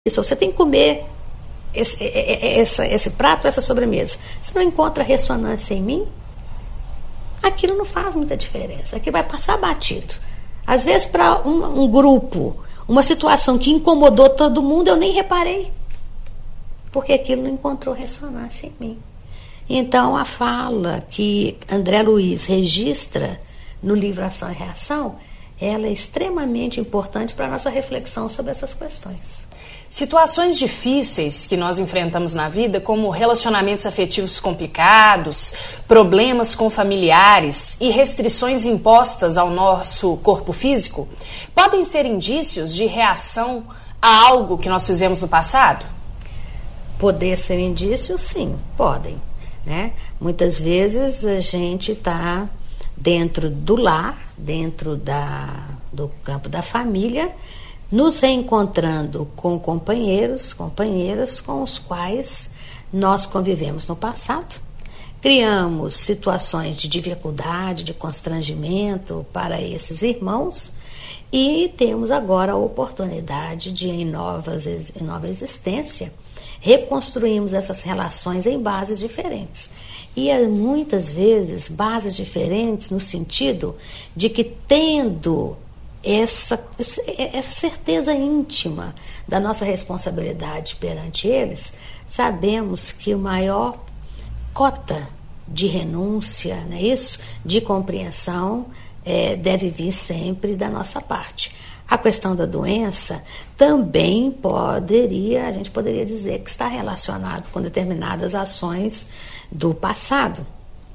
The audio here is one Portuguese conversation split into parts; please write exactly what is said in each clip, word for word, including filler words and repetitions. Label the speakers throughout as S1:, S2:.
S1: Isso, você tem que comer esse, esse, esse prato, essa sobremesa. Se não encontra ressonância em mim, aquilo não faz muita diferença. Aquilo vai passar batido. Às vezes, para um, um grupo, uma situação que incomodou todo mundo, eu nem reparei. Porque aquilo não encontrou ressonância em mim. Então, a fala que André Luiz registra no livro Ação e Reação, ela é extremamente importante para a nossa reflexão sobre essas questões.
S2: Situações difíceis que nós enfrentamos na vida, como relacionamentos afetivos complicados, problemas com familiares e restrições impostas ao nosso corpo físico, podem ser indícios de reação a algo que nós fizemos no passado?
S1: Poder ser indícios, sim, podem. Né? Muitas vezes a gente está dentro do lar, dentro da, do campo da família, nos reencontrando com companheiros, companheiras com os quais nós convivemos no passado. Criamos situações de dificuldade, de constrangimento para esses irmãos e temos agora a oportunidade de, em, novas, em nova existência, reconstruirmos essas relações em bases diferentes. E muitas vezes bases diferentes no sentido de que, tendo essa, essa certeza íntima da nossa responsabilidade perante eles, sabemos que o maior cota de renúncia, não é isso? De compreensão, é, deve vir sempre da nossa parte. A questão da doença também poderia, a gente poderia dizer que está relacionado com determinadas ações do passado.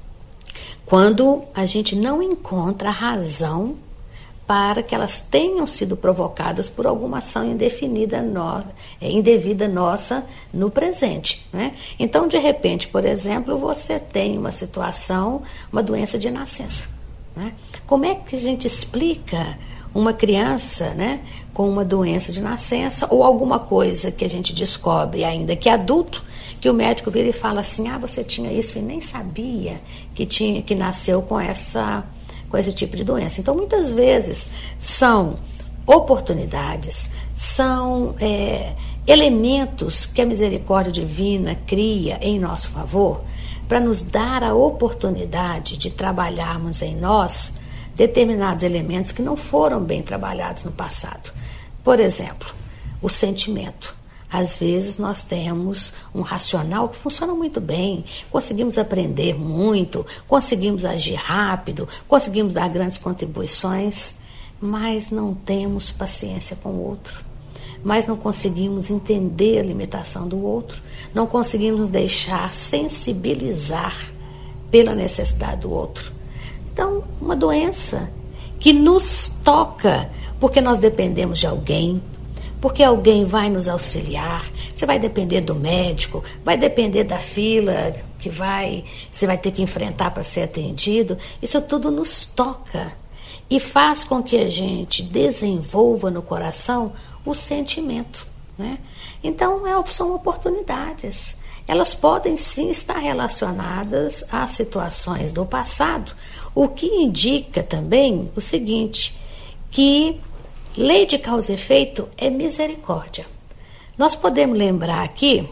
S1: Quando a gente não encontra a razão para que elas tenham sido provocadas por alguma ação indefinida, no, indevida nossa no presente. Né? Então, de repente, por exemplo, você tem uma situação, uma doença de nascença. Né? Como é que a gente explica uma criança, né, com uma doença de nascença ou alguma coisa que a gente descobre ainda que é adulto, que o médico vira e fala assim, ah, você tinha isso e nem sabia que, tinha, que nasceu com, essa, com esse tipo de doença. Então, muitas vezes, são oportunidades, são é, elementos que a misericórdia divina cria em nosso favor para nos dar a oportunidade de trabalharmos em nós determinados elementos que não foram bem trabalhados no passado. Por exemplo, o sentimento. Às vezes nós temos um racional que funciona muito bem, conseguimos aprender muito, conseguimos agir rápido, conseguimos dar grandes contribuições, mas não temos paciência com o outro, mas não conseguimos entender a limitação do outro, não conseguimos nos deixar sensibilizar pela necessidade do outro. Então, uma doença que nos toca porque nós dependemos de alguém, porque alguém vai nos auxiliar, você vai depender do médico, vai depender da fila que vai, você vai ter que enfrentar para ser atendido. Isso tudo nos toca e faz com que a gente desenvolva no coração o sentimento. Né? Então, é, são oportunidades. Elas podem sim estar relacionadas a situações do passado, o que indica também o seguinte, que lei de causa e efeito é misericórdia. Nós podemos lembrar aqui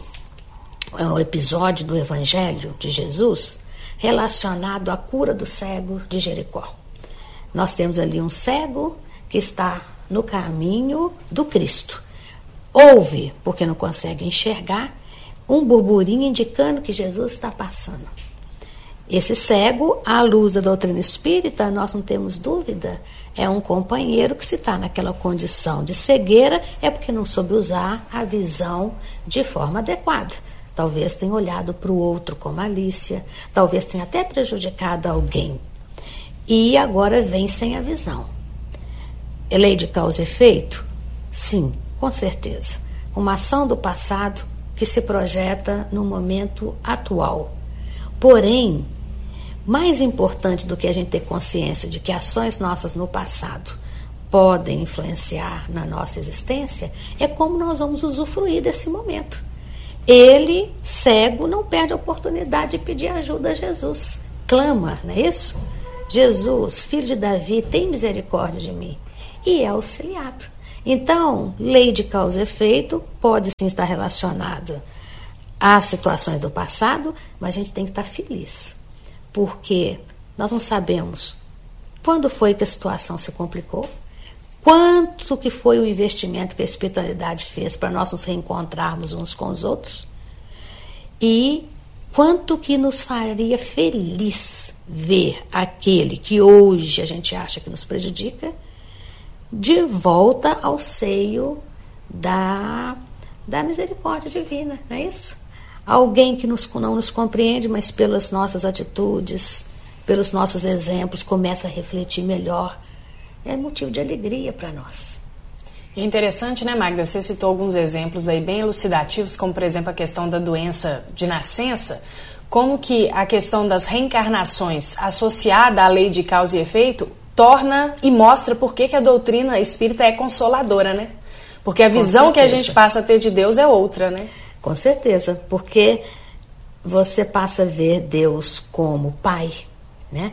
S1: o episódio do Evangelho de Jesus relacionado à cura do cego de Jericó. Nós temos ali um cego que está no caminho do Cristo. Ouve, porque não consegue enxergar, um burburinho indicando que Jesus está passando. Esse cego, à luz da doutrina espírita, nós não temos dúvida, é um companheiro que, se está naquela condição de cegueira, é porque não soube usar a visão de forma adequada. Talvez tenha olhado para o outro com malícia, talvez tenha até prejudicado alguém. E agora vem sem a visão. É lei de causa e efeito? Sim, com certeza. Uma ação do passado que se projeta no momento atual. Porém, mais importante do que a gente ter consciência de que ações nossas no passado podem influenciar na nossa existência, é como nós vamos usufruir desse momento. Ele, cego, não perde a oportunidade de pedir ajuda a Jesus. Clama, não é isso? Jesus, filho de Davi, tem misericórdia de mim. E é auxiliado. Então, lei de causa e efeito pode sim estar relacionada às situações do passado, mas a gente tem que estar feliz, porque nós não sabemos quando foi que a situação se complicou, quanto que foi o investimento que a espiritualidade fez para nós nos reencontrarmos uns com os outros, e quanto que nos faria feliz ver aquele que hoje a gente acha que nos prejudica de volta ao seio da, da misericórdia divina, não é isso? Alguém que nos, não nos compreende, mas pelas nossas atitudes, pelos nossos exemplos, começa a refletir melhor. É motivo de alegria para nós.
S2: É interessante, né, Magda? Você citou alguns exemplos aí bem elucidativos, como, por exemplo, a questão da doença de nascença, como que a questão das reencarnações associada à lei de causa e efeito torna e mostra por que que a doutrina espírita é consoladora, né? Porque a visão que a gente passa a ter de Deus é outra, né?
S1: Com certeza, porque você passa a ver Deus como Pai, né?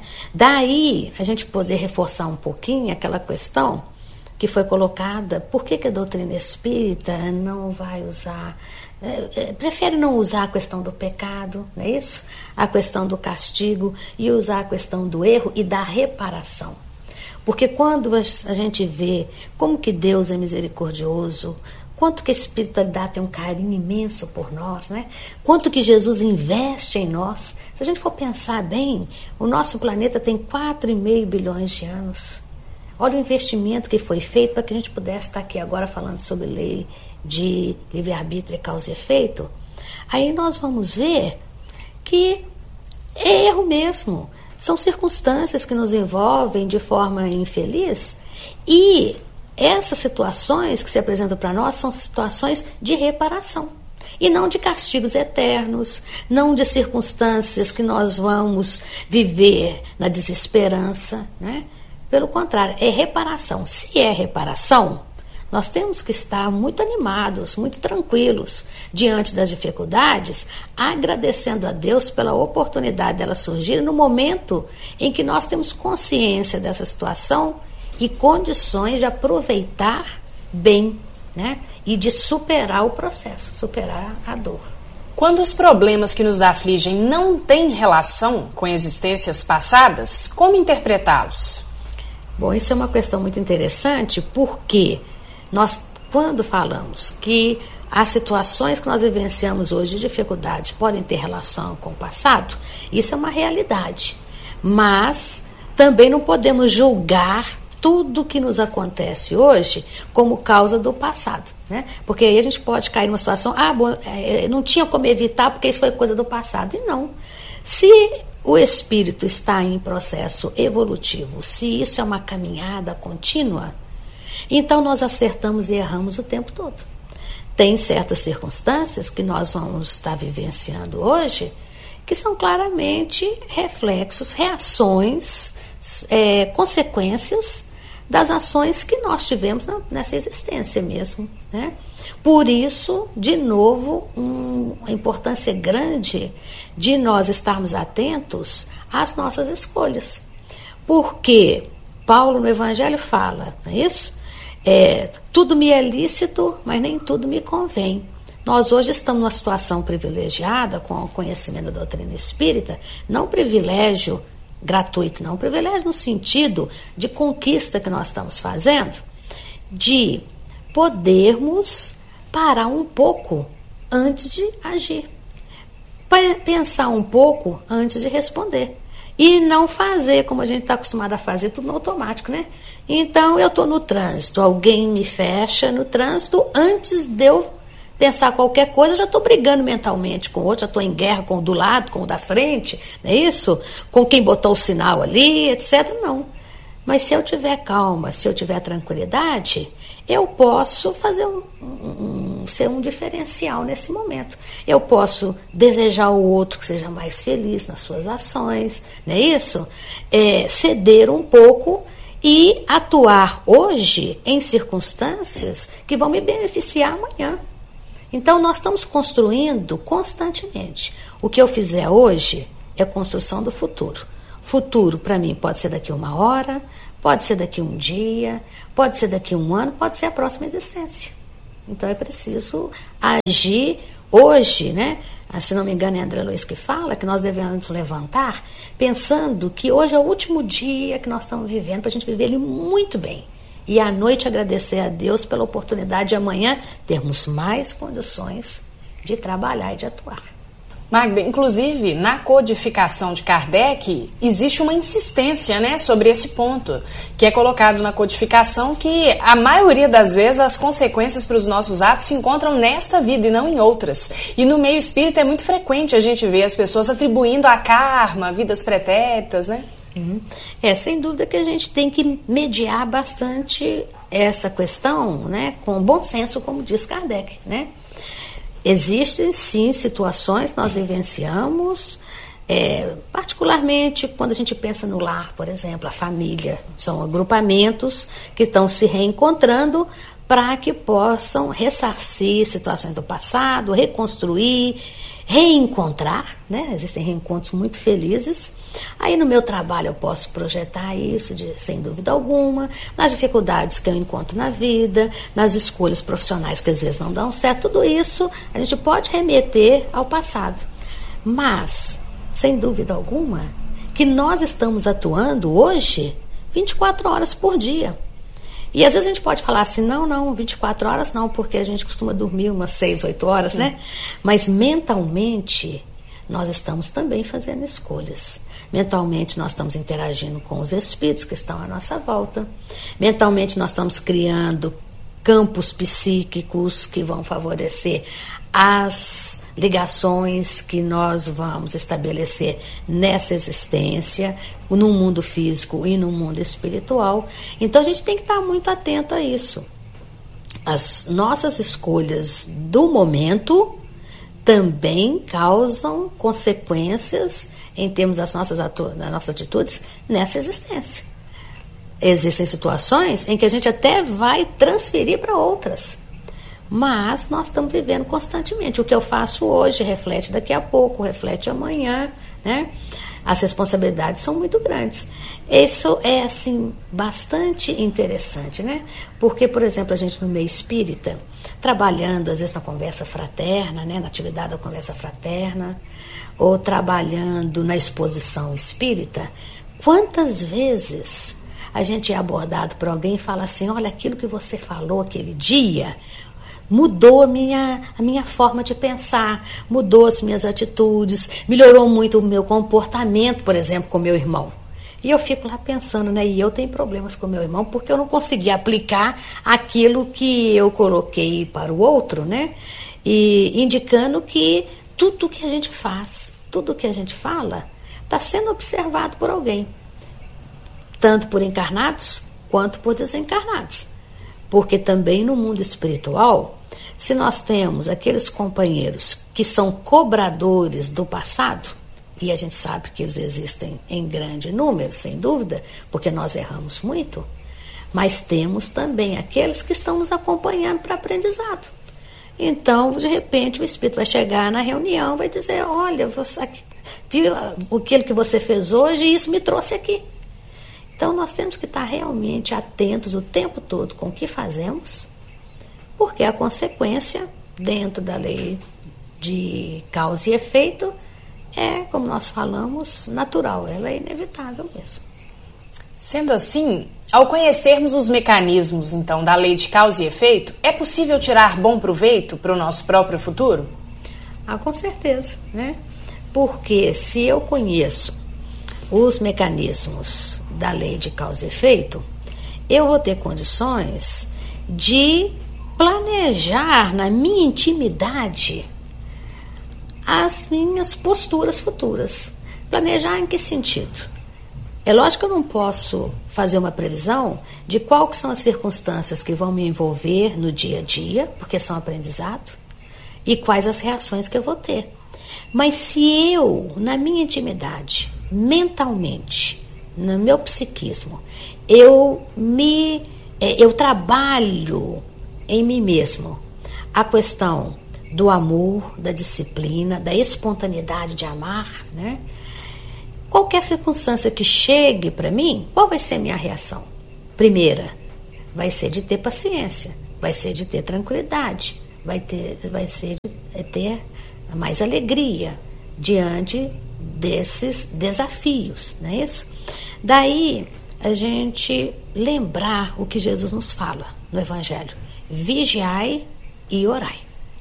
S1: Daí a gente poder reforçar um pouquinho aquela questão que foi colocada, por que que a doutrina espírita não vai usar, é, é, prefere não usar a questão do pecado, não é isso? A questão do castigo, e usar a questão do erro e da reparação. Porque quando a gente vê como que Deus é misericordioso, quanto que a espiritualidade tem um carinho imenso por nós, né? Quanto que Jesus investe em nós. Se a gente for pensar bem, o nosso planeta tem quatro e meio bilhões de anos. Olha o investimento que foi feito para que a gente pudesse estar aqui agora falando sobre lei de livre-arbítrio e causa e efeito. Aí nós vamos ver que é erro mesmo. São circunstâncias que nos envolvem de forma infeliz, e essas situações que se apresentam para nós são situações de reparação e não de castigos eternos, não de circunstâncias que nós vamos viver na desesperança, né? Pelo contrário, é reparação. Se é reparação, nós temos que estar muito animados, muito tranquilos diante das dificuldades, agradecendo a Deus pela oportunidade delas surgirem no momento em que nós temos consciência dessa situação e condições de aproveitar bem, né? E de superar o processo, superar a dor.
S2: Quando os problemas que nos afligem não têm relação com existências passadas, como interpretá-los?
S1: Bom, isso é uma questão muito interessante, porque nós, quando falamos que as situações que nós vivenciamos hoje de dificuldades podem ter relação com o passado, isso é uma realidade. Mas também não podemos julgar tudo que nos acontece hoje como causa do passado, né? Porque aí a gente pode cair numa situação, ah, bom, não tinha como evitar porque isso foi coisa do passado. E não. Se o espírito está em processo evolutivo, se isso é uma caminhada contínua, então nós acertamos e erramos o tempo todo. Tem certas circunstâncias que nós vamos estar vivenciando hoje que são claramente reflexos, reações, é, consequências das ações que nós tivemos na, nessa existência mesmo, né? Por isso, de novo, um, uma importância grande de nós estarmos atentos às nossas escolhas. Porque Paulo no Evangelho fala, não é isso? É, tudo me é lícito, mas nem tudo me convém. Nós hoje estamos numa situação privilegiada com o conhecimento da doutrina espírita, não privilégio gratuito, não, privilégio no sentido de conquista que nós estamos fazendo, de podermos parar um pouco antes de agir, pensar um pouco antes de responder, e não fazer como a gente está acostumado a fazer, tudo no automático, né? Então eu estou no trânsito, alguém me fecha no trânsito, antes de eu pensar qualquer coisa, eu já estou brigando mentalmente com o outro, já estou em guerra com o do lado, com o da frente, não é isso? Com quem botou o sinal ali, etcétera. Não. Mas se eu tiver calma, se eu tiver tranquilidade, eu posso fazer um, um, ser um diferencial nesse momento. Eu posso desejar ao outro que seja mais feliz nas suas ações, não é isso? É, ceder um pouco e atuar hoje em circunstâncias que vão me beneficiar amanhã. Então, nós estamos construindo constantemente. O que eu fizer hoje é construção do futuro. Futuro, para mim, pode ser daqui a uma hora, Pode ser daqui um dia, pode ser daqui um ano, pode ser a próxima existência. Então é preciso agir hoje, né? Se não me engano é André Luiz que fala que nós devemos nos levantar pensando que hoje é o último dia que nós estamos vivendo, para a gente viver ele muito bem. E à noite agradecer a Deus pela oportunidade de amanhã termos mais condições de trabalhar e de atuar.
S2: Magda, inclusive, na codificação de Kardec, existe uma insistência, né, sobre esse ponto, que é colocado na codificação que a maioria das vezes as consequências para os nossos atos se encontram nesta vida e não em outras. E no meio espírita é muito frequente a gente ver as pessoas atribuindo a karma, vidas pretéritas, né?
S1: Uhum. É, sem dúvida que a gente tem que mediar bastante essa questão, né, com bom senso, como diz Kardec, né? Existem, sim, situações que nós vivenciamos, é, particularmente quando a gente pensa no lar, por exemplo, a família. São agrupamentos que estão se reencontrando para que possam ressarcir situações do passado, reconstruir, reencontrar, né? Existem reencontros muito felizes. Aí no meu trabalho eu posso projetar isso, de, sem dúvida alguma, nas dificuldades que eu encontro na vida, nas escolhas profissionais que às vezes não dão certo, tudo isso a gente pode remeter ao passado. Mas, sem dúvida alguma, que nós estamos atuando hoje vinte e quatro horas por dia. E às vezes a gente pode falar assim, não, não, vinte e quatro horas não, porque a gente costuma dormir umas seis, oito horas, né? Mas mentalmente nós estamos também fazendo escolhas. Mentalmente nós estamos interagindo com os espíritos que estão à nossa volta. Mentalmente nós estamos criando campos psíquicos que vão favorecer as ligações que nós vamos estabelecer nessa existência, no mundo físico e no mundo espiritual. Então a gente tem que estar muito atento a isso. As nossas escolhas do momento também causam consequências em termos das nossas, atu- das nossas atitudes nessa existência. Existem situações em que a gente até vai transferir para outras, mas nós estamos vivendo constantemente. O que eu faço hoje reflete daqui a pouco, reflete amanhã, né? As responsabilidades são muito grandes. Isso é, assim, bastante interessante, né? Porque, por exemplo, a gente no meio espírita, trabalhando, às vezes, na conversa fraterna, né? Na atividade da conversa fraterna, ou trabalhando na exposição espírita, quantas vezes a gente é abordado por alguém e fala assim, olha, aquilo que você falou aquele dia mudou a minha, a minha forma de pensar, mudou as minhas atitudes, melhorou muito o meu comportamento, por exemplo, com meu irmão. E eu fico lá pensando, né, e eu tenho problemas com meu irmão porque eu não consegui aplicar aquilo que eu coloquei para o outro, né, e indicando que tudo que a gente faz, tudo que a gente fala, está sendo observado por alguém, tanto por encarnados quanto por desencarnados. Porque também no mundo espiritual, se nós temos aqueles companheiros que são cobradores do passado, e a gente sabe que eles existem em grande número, sem dúvida, porque nós erramos muito, mas temos também aqueles que estão nos acompanhando para aprendizado. Então, de repente, o espírito vai chegar na reunião, vai dizer, olha, você, viu aquilo que você fez hoje e isso me trouxe aqui. Então, nós temos que estar realmente atentos o tempo todo com o que fazemos, porque a consequência, dentro da lei de causa e efeito, é, como nós falamos, natural, ela é inevitável mesmo.
S2: Sendo assim, ao conhecermos os mecanismos, então, da lei de causa e efeito, é possível tirar bom proveito para o nosso próprio futuro?
S1: Ah, com certeza, né? Porque se eu conheço os mecanismos da lei de causa e efeito, eu vou ter condições de planejar na minha intimidade as minhas posturas futuras. Planejar em que sentido? É lógico que eu não posso fazer uma previsão de quais são as circunstâncias que vão me envolver no dia a dia, porque são aprendizado, e quais as reações que eu vou ter. Mas se eu, na minha intimidade, mentalmente, no meu psiquismo, eu me eu trabalho em mim mesmo a questão do amor, da disciplina, da espontaneidade de amar, né? Qualquer circunstância que chegue para mim, qual vai ser a minha reação? Primeira, vai ser de ter paciência, vai ser de ter tranquilidade, vai, ter, vai ser de ter mais alegria diante desses desafios, não é isso? Daí a gente lembrar o que Jesus nos fala no Evangelho: vigiai e orai.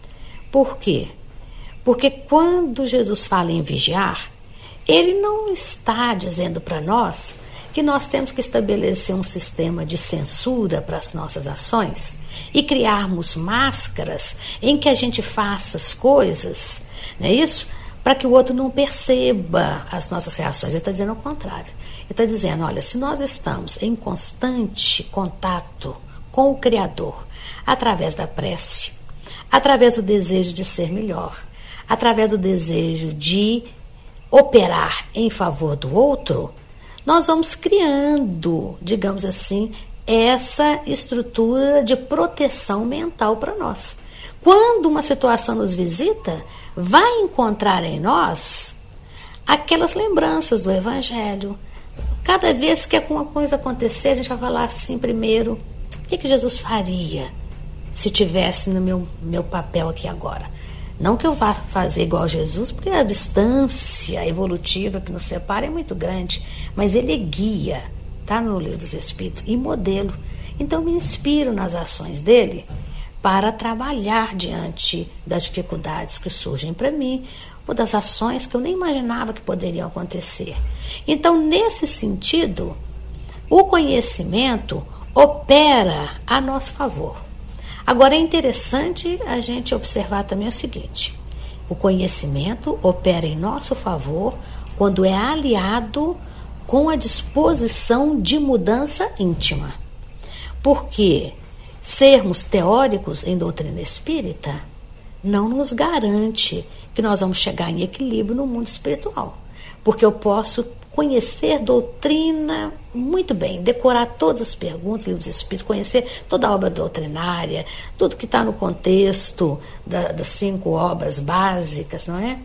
S1: Por quê? Porque quando Jesus fala em vigiar, ele não está dizendo para nós que nós temos que estabelecer um sistema de censura para as nossas ações e criarmos máscaras em que a gente faça as coisas, não é isso? Para que o outro não perceba as nossas reações. Ele está dizendo o contrário. Ele está dizendo, olha, se nós estamos em constante contato com o Criador, através da prece, através do desejo de ser melhor, através do desejo de operar em favor do outro, nós vamos criando, digamos assim, essa estrutura de proteção mental para nós. Quando uma situação nos visita, vai encontrar em nós aquelas lembranças do Evangelho. Cada vez que alguma coisa acontecer, a gente vai falar assim primeiro: o que, que Jesus faria se tivesse no meu, meu papel aqui agora? Não que eu vá fazer igual a Jesus, porque a distância evolutiva que nos separa é muito grande, mas ele é guia, está no Livro dos Espíritos, e modelo. Então me inspiro nas ações dele para trabalhar diante das dificuldades que surgem para mim, ou das ações que eu nem imaginava que poderiam acontecer. Então, nesse sentido, o conhecimento opera a nosso favor. Agora, é interessante a gente observar também o seguinte: o conhecimento opera em nosso favor quando é aliado com a disposição de mudança íntima. Porque sermos teóricos em doutrina espírita não nos garante que nós vamos chegar em equilíbrio no mundo espiritual. Porque eu posso conhecer doutrina muito bem, decorar todas as perguntas, livros espíritos, conhecer toda a obra doutrinária, tudo que está no contexto da, das cinco obras básicas, não é?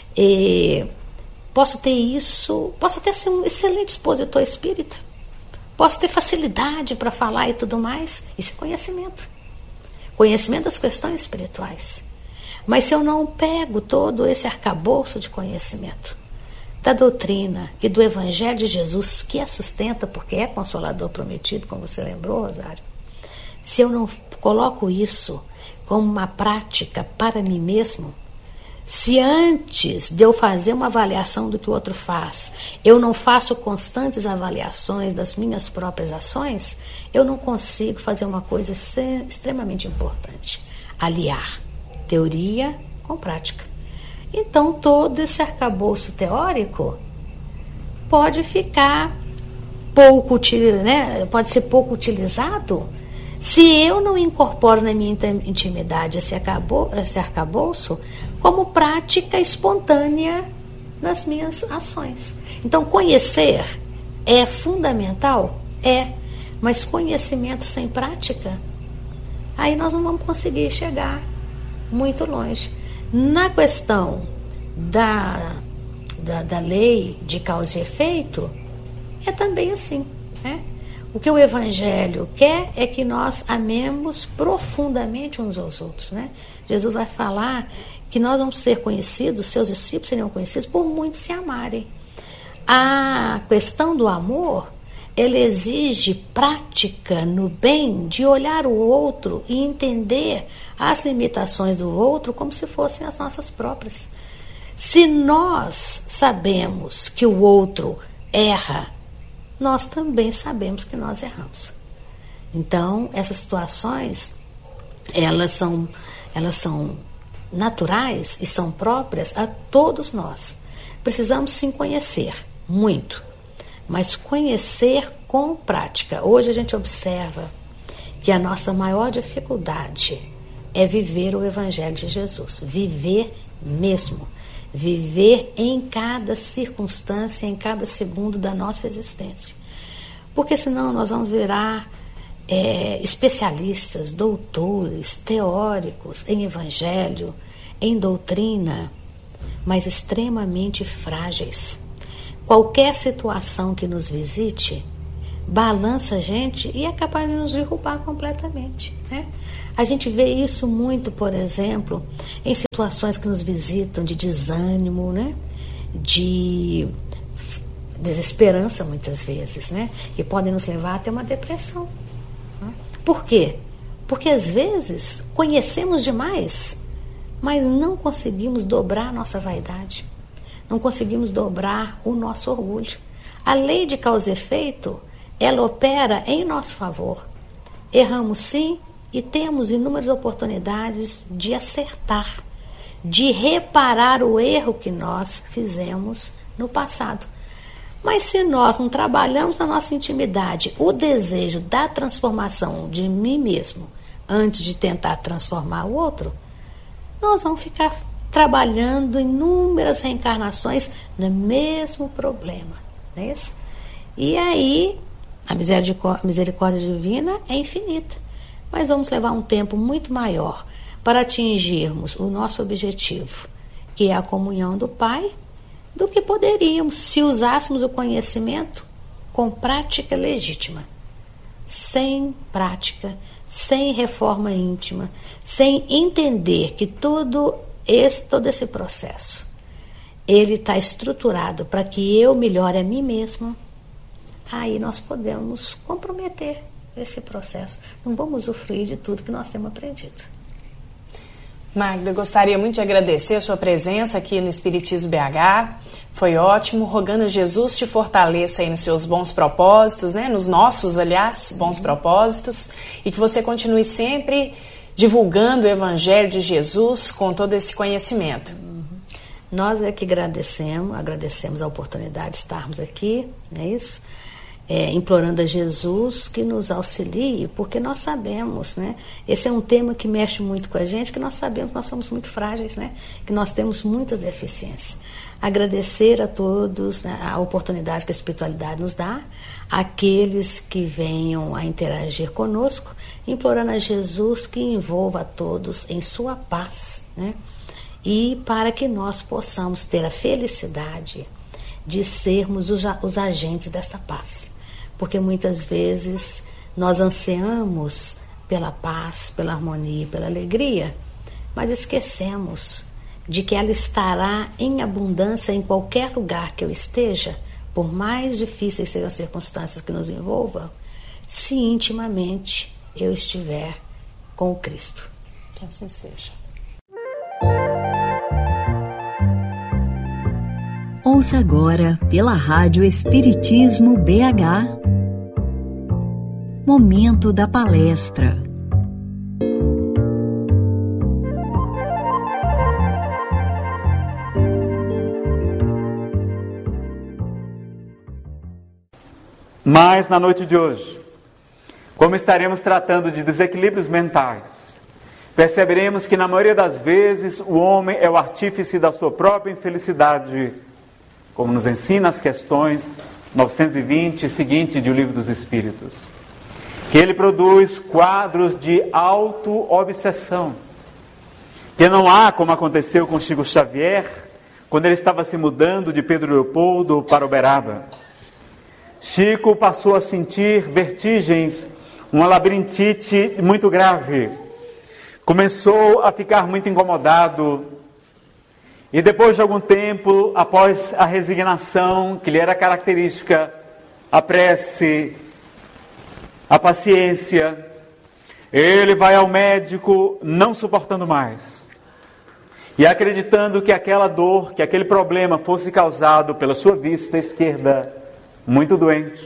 S1: E posso ter isso, posso até ser um excelente expositor espírita, posso ter facilidade para falar e tudo mais. Isso é conhecimento. Conhecimento das questões espirituais. Mas se eu não pego todo esse arcabouço de conhecimento da doutrina e do Evangelho de Jesus, que a sustenta porque é consolador prometido, como você lembrou, Rosário, se eu não coloco isso como uma prática para mim mesmo, se antes de eu fazer uma avaliação do que o outro faz, eu não faço constantes avaliações das minhas próprias ações, eu não consigo fazer uma coisa extremamente importante: aliar teoria com prática. Então, todo esse arcabouço teórico pode ficar pouco, né, pode ser pouco utilizado se eu não incorporo na minha intimidade esse arcabouço, esse arcabouço como prática espontânea das minhas ações. Então, conhecer é fundamental? É. Mas conhecimento sem prática, aí nós não vamos conseguir chegar muito longe. Na questão da, da, da lei de causa e efeito, é também assim, né? O que o Evangelho quer é que nós amemos profundamente uns aos outros, né? Jesus vai falar que nós vamos ser conhecidos, seus discípulos seriam conhecidos por muitos se amarem. A questão do amor, ele exige prática no bem de olhar o outro e entender as limitações do outro como se fossem as nossas próprias. Se nós sabemos que o outro erra, nós também sabemos que nós erramos. Então, essas situações, elas são, elas são naturais e são próprias a todos nós. Precisamos sim conhecer muito, mas conhecer com prática. Hoje a gente observa que a nossa maior dificuldade é viver o Evangelho de Jesus. Viver mesmo. Viver em cada circunstância, em cada segundo da nossa existência. Porque senão nós vamos virar é, especialistas, doutores, teóricos em Evangelho, em doutrina, mas extremamente frágeis. Qualquer situação que nos visite balança a gente e é capaz de nos derrubar completamente, né? A gente vê isso muito, por exemplo, em situações que nos visitam de desânimo, né? De desesperança, muitas vezes, né? Que podem nos levar até uma depressão. Né? Por quê? Porque às vezes conhecemos demais, mas não conseguimos dobrar a nossa vaidade, não conseguimos dobrar o nosso orgulho. A lei de causa e efeito, ela opera em nosso favor. Erramos sim, e temos inúmeras oportunidades de acertar, de reparar o erro que nós fizemos no passado. Mas se nós não trabalhamos na nossa intimidade o desejo da transformação de mim mesmo, antes de tentar transformar o outro, nós vamos ficar trabalhando inúmeras reencarnações no mesmo problema. Não é isso? E aí, a misericórdia, misericórdia divina é infinita. Mas vamos levar um tempo muito maior para atingirmos o nosso objetivo, que é a comunhão do Pai, do que poderíamos se usássemos o conhecimento com prática legítima. Sem prática, sem reforma íntima, sem entender que todo esse, todo esse processo, ele está estruturado para que eu melhore a mim mesmo, aí nós podemos comprometer esse processo. Não vamos usufruir de tudo que nós temos aprendido.
S2: Magda, gostaria muito de agradecer a sua presença aqui no Espiritismo B H. Foi ótimo, rogando a Jesus te fortaleça aí nos seus bons propósitos, né? Nos nossos, aliás, bons propósitos, e que você continue sempre divulgando o Evangelho de Jesus com todo esse conhecimento.
S1: Uhum. Nós é que agradecemos, agradecemos a oportunidade de estarmos aqui, não é isso? É, implorando a Jesus que nos auxilie, porque nós sabemos, né? Esse é um tema que mexe muito com a gente, que nós sabemos que nós somos muito frágeis, né? Que nós temos muitas deficiências. Agradecer a todos, né, a oportunidade que a espiritualidade nos dá, aqueles que venham a interagir conosco, implorando a Jesus que envolva a todos em sua paz, né? E para que nós possamos ter a felicidade de sermos os, os agentes dessa paz. Porque muitas vezes nós ansiamos pela paz, pela harmonia, pela alegria, mas esquecemos de que ela estará em abundância em qualquer lugar que eu esteja, por mais difíceis sejam as circunstâncias que nos envolvam, se intimamente eu estiver com o Cristo.
S2: Que assim seja.
S3: Ouça agora pela Rádio Espiritismo B H, Momento da Palestra.
S4: Mas na noite de hoje, como estaremos tratando de desequilíbrios mentais, perceberemos que na maioria das vezes o homem é o artífice da sua própria infelicidade, como nos ensina as questões novecentos e vinte e seguinte de O Livro dos Espíritos. Que ele produz quadros de auto-obsessão, que não há, como aconteceu com Chico Xavier, quando ele estava se mudando de Pedro Leopoldo para Uberaba. Chico passou a sentir vertigens, uma labirintite muito grave. Começou a ficar muito incomodado. E depois de algum tempo, após a resignação, que lhe era característica, a prece, a paciência, ele vai ao médico não suportando mais. E acreditando que aquela dor, que aquele problema fosse causado pela sua vista esquerda, muito doente,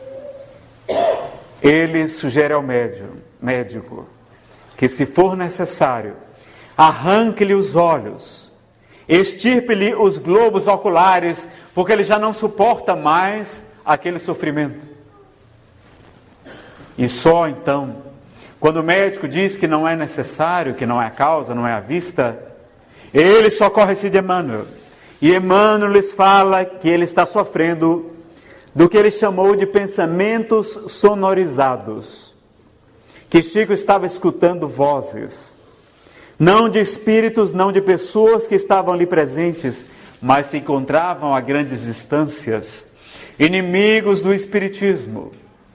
S4: ele sugere ao médium, médico que, se for necessário, arranque-lhe os olhos, extirpe-lhe os globos oculares, porque ele já não suporta mais aquele sofrimento. E só então, quando o médico diz que não é necessário, que não é a causa, não é a vista, ele socorre-se de Emmanuel. E Emmanuel lhes fala que ele está sofrendo do que ele chamou de pensamentos sonorizados, que Chico estava escutando vozes, não de espíritos, não de pessoas que estavam ali presentes, mas se encontravam a grandes distâncias, inimigos do espiritismo,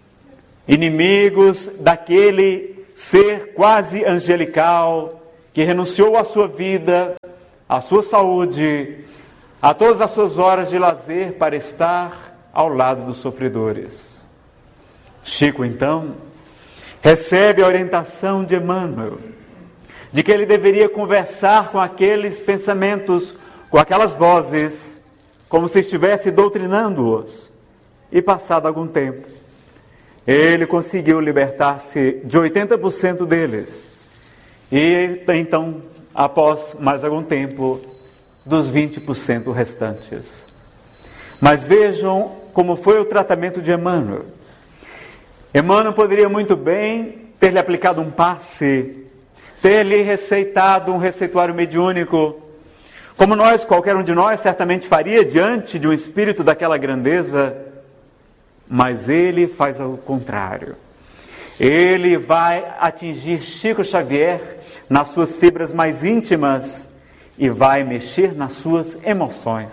S4: inimigos daquele ser quase angelical que renunciou à sua vida, à sua saúde, a todas as suas horas de lazer para estar ao lado dos sofredores. Chico, então, recebe a orientação de Emmanuel, de que ele deveria conversar com aqueles pensamentos, com aquelas vozes, como se estivesse doutrinando-os. E passado algum tempo, ele conseguiu libertar-se de oitenta por cento deles. E então, após mais algum tempo, dos vinte por cento restantes. Mas vejam como foi o tratamento de Emmanuel. Emmanuel poderia muito bem ter lhe aplicado um passe, ter lhe receitado um receituário mediúnico, como nós, qualquer um de nós, certamente faria diante de um espírito daquela grandeza, mas ele faz ao contrário. Ele vai atingir Chico Xavier nas suas fibras mais íntimas e vai mexer nas suas emoções.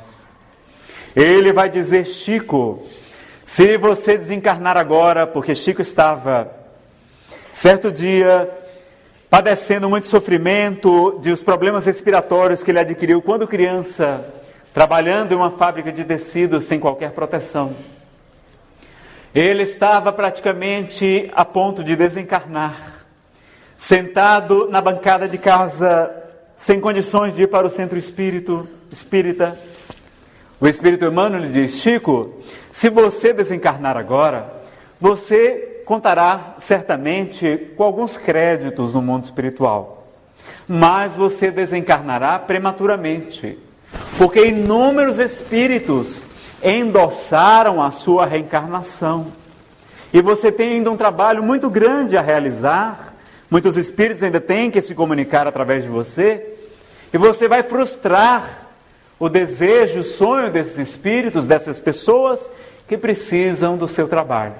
S4: Ele vai dizer: Chico, se você desencarnar agora, porque Chico estava, certo dia, padecendo muito sofrimento dos problemas respiratórios que ele adquiriu quando criança, trabalhando em uma fábrica de tecidos sem qualquer proteção. Ele estava praticamente a ponto de desencarnar, sentado na bancada de casa, sem condições de ir para o centro espírito, espírita. O Espírito Emmanuel lhe diz: Chico, se você desencarnar agora, você contará certamente com alguns créditos no mundo espiritual, mas você desencarnará prematuramente, porque inúmeros espíritos endossaram a sua reencarnação, e você tem ainda um trabalho muito grande a realizar. Muitos espíritos ainda têm que se comunicar através de você, e você vai frustrar o desejo, o sonho desses espíritos, dessas pessoas que precisam do seu trabalho.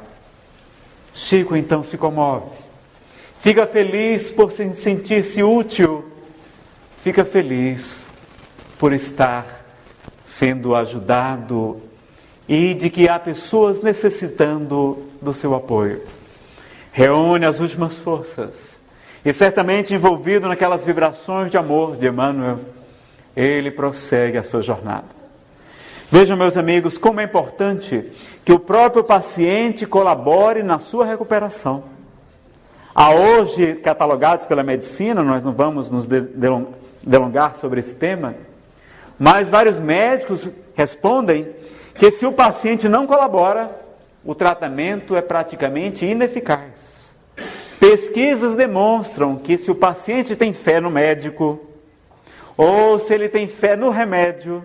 S4: Chico então se comove, fica feliz por sentir-se útil, fica feliz por estar sendo ajudado e de que há pessoas necessitando do seu apoio. Reúne as últimas forças e, certamente envolvido naquelas vibrações de amor de Emmanuel, ele prossegue a sua jornada. Vejam, meus amigos, como é importante que o próprio paciente colabore na sua recuperação. Há hoje, catalogados pela medicina, nós não vamos nos delongar sobre esse tema, mas vários médicos respondem que se o paciente não colabora, o tratamento é praticamente ineficaz. Pesquisas demonstram que se o paciente tem fé no médico, ou se ele tem fé no remédio,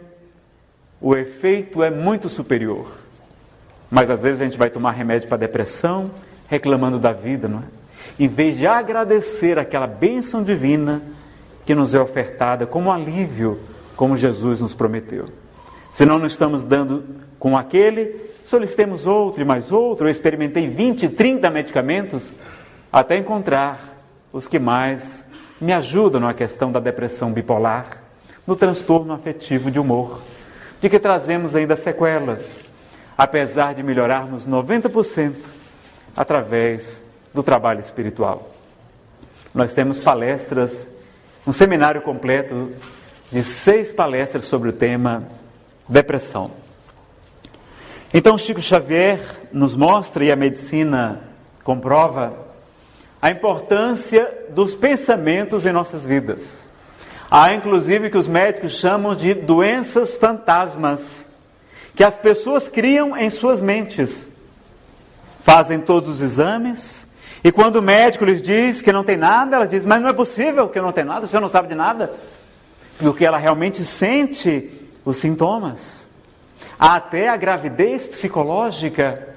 S4: o efeito é muito superior. Mas às vezes a gente vai tomar remédio para depressão, reclamando da vida, não é? Em vez de agradecer aquela bênção divina que nos é ofertada como alívio, como Jesus nos prometeu. Se não nos estamos dando com aquele, solicitemos outro e mais outro. Eu experimentei vinte, trinta medicamentos até encontrar os que mais me ajudam na questão da depressão bipolar, no transtorno afetivo de humor, de que trazemos ainda sequelas, apesar de melhorarmos noventa por cento através do trabalho espiritual. Nós temos palestras, um seminário completo de seis palestras sobre o tema depressão. Então Chico Xavier nos mostra, e a medicina comprova, a importância dos pensamentos em nossas vidas. Há inclusive que os médicos chamam de doenças fantasmas, que as pessoas criam em suas mentes. Fazem todos os exames, e quando o médico lhes diz que não tem nada, elas dizem: mas não é possível que eu não tenha nada, o senhor não sabe de nada. Porque ela realmente sente os sintomas. Há até a gravidez psicológica,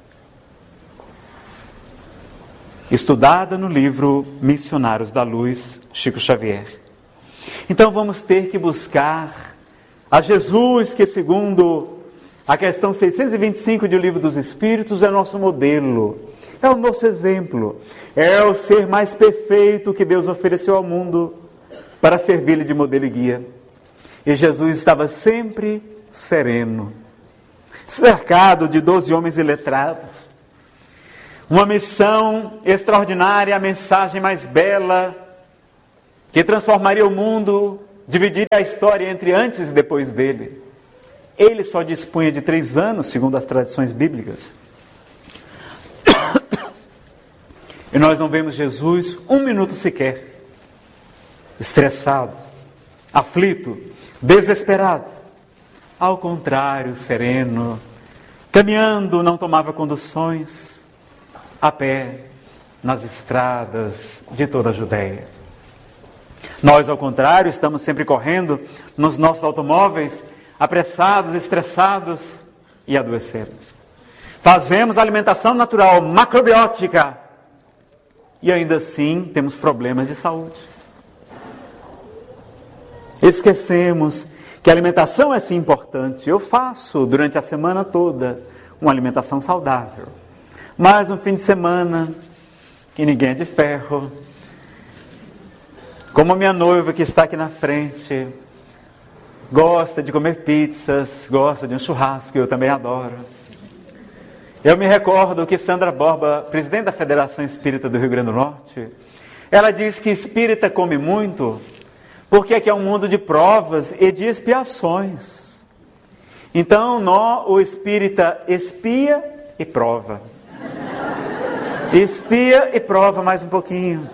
S4: estudada no livro Missionários da Luz, Chico Xavier. Então vamos ter que buscar a Jesus, que segundo a questão seiscentos e vinte e cinco do Livro dos Espíritos é nosso modelo, é o nosso exemplo, é o ser mais perfeito que Deus ofereceu ao mundo para servir-lhe de modelo e guia. E Jesus estava sempre sereno, cercado de doze homens iletrados. Uma missão extraordinária, a mensagem mais bela, que transformaria o mundo, dividiria a história entre antes e depois dele. Ele só dispunha de três anos, segundo as tradições bíblicas. E nós não vemos Jesus um minuto sequer estressado, aflito, desesperado. Ao contrário, sereno, caminhando, não tomava conduções, a pé, nas estradas de toda a Judéia. Nós, ao contrário, estamos sempre correndo nos nossos automóveis, apressados, estressados e adoecemos. Fazemos alimentação natural, macrobiótica, e ainda assim temos problemas de saúde. Esquecemos que a alimentação é sim importante. Eu faço durante a semana toda uma alimentação saudável. Mas no fim de semana, que ninguém é de ferro, como a minha noiva que está aqui na frente, gosta de comer pizzas, gosta de um churrasco, eu também adoro. Eu me recordo que Sandra Borba, presidente da Federação Espírita do Rio Grande do Norte, ela diz que espírita come muito porque aqui é um mundo de provas e de expiações. Então, nó, o espírita espia e prova. Espia e prova mais um pouquinho.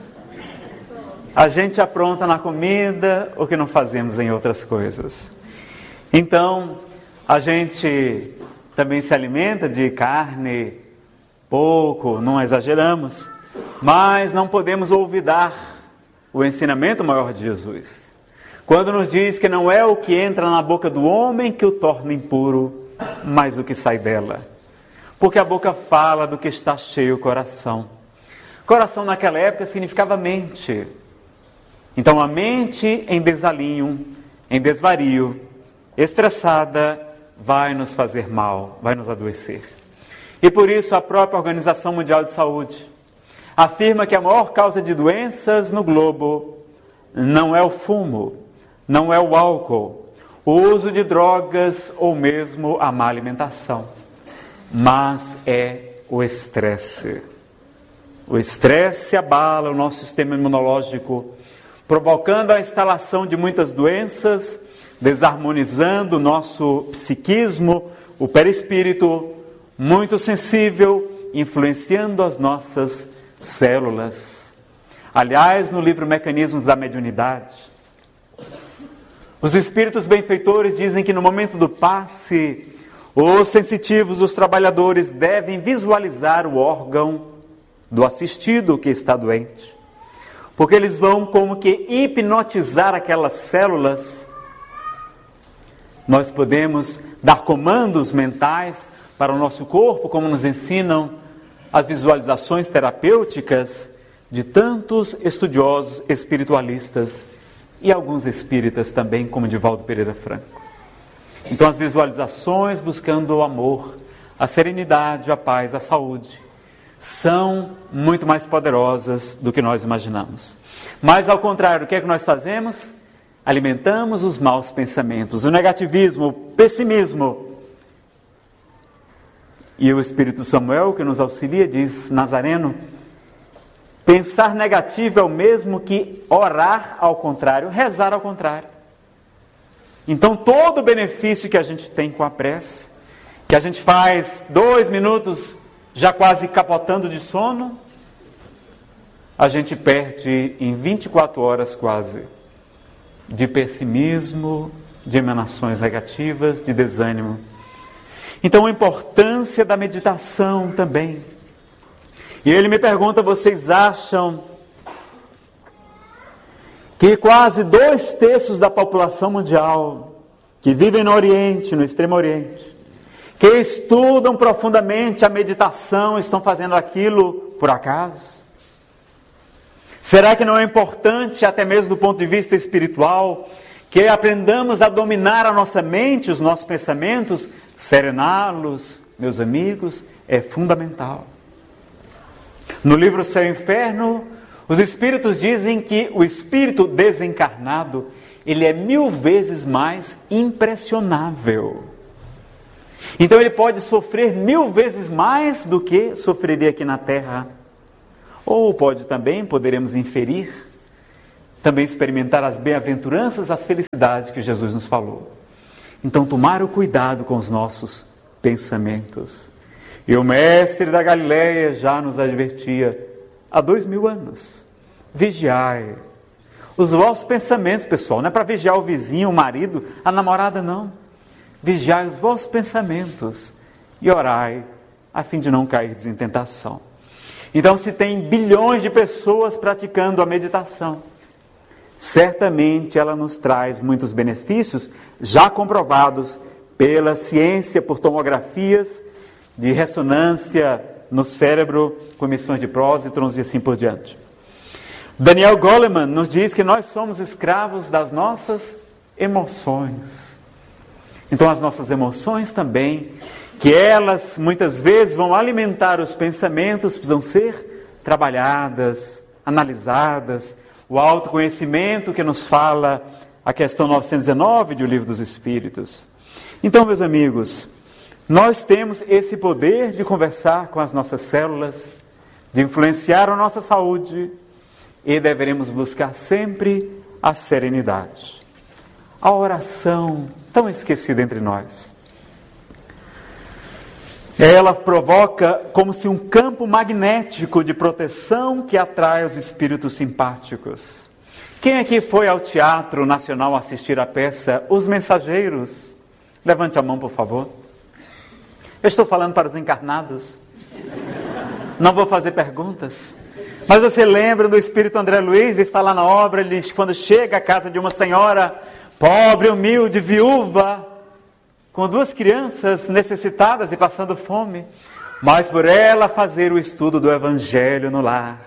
S4: A gente apronta na comida o que não fazemos em outras coisas. Então, a gente também se alimenta de carne, pouco, não exageramos, mas não podemos olvidar o ensinamento maior de Jesus, quando nos diz que não é o que entra na boca do homem que o torna impuro, mas o que sai dela. Porque a boca fala do que está cheio o coração. Coração naquela época significava mente. Então a mente em desalinho, em desvario, estressada, vai nos fazer mal, vai nos adoecer. E por isso a própria Organização Mundial de Saúde afirma que a maior causa de doenças no globo não é o fumo, não é o álcool, o uso de drogas ou mesmo a má alimentação, mas é o estresse. O estresse abala o nosso sistema imunológico, provocando a instalação de muitas doenças, desarmonizando o nosso psiquismo, o perispírito, muito sensível, influenciando as nossas células. Aliás, no livro Mecanismos da Mediunidade, os espíritos benfeitores dizem que no momento do passe, os sensitivos, os trabalhadores devem visualizar o órgão do assistido que está doente, porque eles vão como que hipnotizar aquelas células. Nós podemos dar comandos mentais para o nosso corpo, como nos ensinam as visualizações terapêuticas de tantos estudiosos espiritualistas e alguns espíritas também, como Divaldo Pereira Franco. Então as visualizações buscando o amor, a serenidade, a paz, a saúde, são muito mais poderosas do que nós imaginamos. Mas ao contrário, o que é que nós fazemos? Alimentamos os maus pensamentos, o negativismo, o pessimismo. E o Espírito Samuel, que nos auxilia, diz Nazareno, pensar negativo é o mesmo que orar ao contrário, rezar ao contrário. Então todo o benefício que a gente tem com a prece, que a gente faz dois minutos já quase capotando de sono, a gente perde em vinte e quatro horas quase, de pessimismo, de emanações negativas, de desânimo. Então a importância da meditação também. E ele me pergunta, vocês acham que quase dois terços da população mundial que vivem no Oriente, no Extremo Oriente, que estudam profundamente a meditação, estão fazendo aquilo por acaso? Será que não é importante, até mesmo do ponto de vista espiritual, que aprendamos a dominar a nossa mente, os nossos pensamentos, serená-los, meus amigos, é fundamental. No livro Céu e Inferno, os espíritos dizem que o espírito desencarnado, ele é mil vezes mais impressionável. Então ele pode sofrer mil vezes mais do que sofreria aqui na terra. Ou pode também, poderemos inferir, também experimentar as bem-aventuranças, as felicidades que Jesus nos falou. Então tomar o cuidado com os nossos pensamentos. E o mestre da Galileia já nos advertia há dois mil anos. Vigiai os vossos pensamentos, pessoal. Não é para vigiar o vizinho, o marido, a namorada, não. Vigiai os vossos pensamentos e orai, a fim de não cair em tentação. Então, se tem bilhões de pessoas praticando a meditação, certamente ela nos traz muitos benefícios, já comprovados pela ciência, por tomografias de ressonância no cérebro, com emissões de prósitrons e assim por diante. Daniel Goleman nos diz que nós somos escravos das nossas emoções. Então as nossas emoções também, que elas muitas vezes vão alimentar os pensamentos, precisam ser trabalhadas, analisadas. O autoconhecimento que nos fala a questão novecentos e dezenove do Livro dos Espíritos. Então, meus amigos, nós temos esse poder de conversar com as nossas células, de influenciar a nossa saúde, e deveremos buscar sempre a serenidade. A oração, tão esquecida entre nós. Ela provoca como se um campo magnético de proteção que atrai os espíritos simpáticos. Quem aqui foi ao Teatro Nacional assistir a peça Os Mensageiros? Levante a mão, por favor. Eu estou falando para os encarnados. Não vou fazer perguntas. Mas você lembra do espírito André Luiz? Está lá na obra, ele diz, quando chega à casa de uma senhora pobre, humilde, viúva, com duas crianças necessitadas e passando fome, mas por ela fazer o estudo do Evangelho no lar.